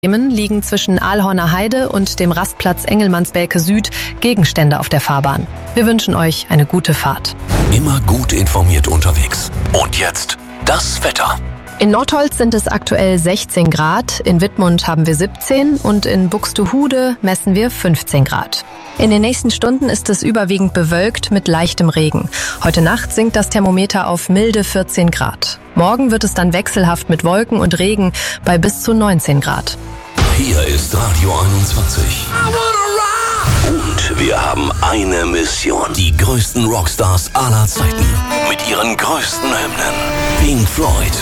Bremen liegen zwischen Aalhorner Heide und dem Rastplatz Engelmannsbelke Süd Gegenstände auf der Fahrbahn. Wir wünschen euch eine gute Fahrt. Immer gut informiert unterwegs. Und jetzt das Wetter. In Nordholz sind es aktuell 16 Grad, in Wittmund haben wir 17 und in Buxtehude messen wir 15 Grad. In den nächsten Stunden ist es überwiegend bewölkt mit leichtem Regen. Heute Nacht sinkt das Thermometer auf milde 14 Grad. Morgen wird es dann wechselhaft mit Wolken und Regen bei bis zu 19 Grad. Hier ist Radio 21. Und wir haben eine Mission. Die größten Rockstars aller Zeiten. Mit ihren größten Hymnen. Pink Floyd,